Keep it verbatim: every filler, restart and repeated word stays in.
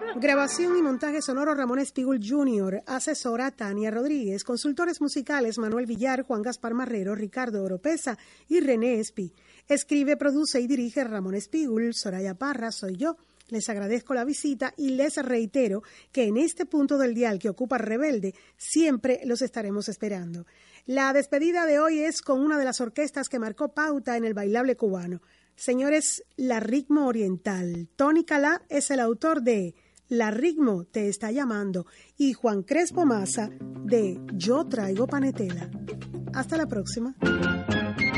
Grabación y montaje sonoro Ramón Espígul junior Asesora Tania Rodríguez. Consultores musicales Manuel Villar, Juan Gaspar Marrero, Ricardo Oropesa y René Espi. Escribe, produce y dirige Ramón Espígul. Soraya Parra soy yo. Les agradezco la visita y les reitero que en este punto del dial que ocupa Rebelde siempre los estaremos esperando. La despedida de hoy es con una de las orquestas que marcó pauta en el bailable cubano. Señores, La Ritmo Oriental. Tony Calá es el autor de La Ritmo te está llamando y Juan Crespo Maza de Yo traigo panetela. Hasta la próxima.